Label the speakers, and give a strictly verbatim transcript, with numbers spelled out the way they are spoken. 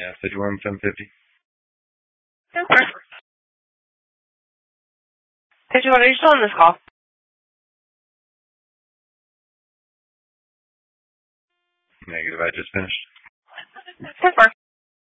Speaker 1: Yeah, fifty-one, seven fifty.
Speaker 2: Okay. fifty-one, are you still on this call?
Speaker 1: Negative, I just finished.
Speaker 2: ten four.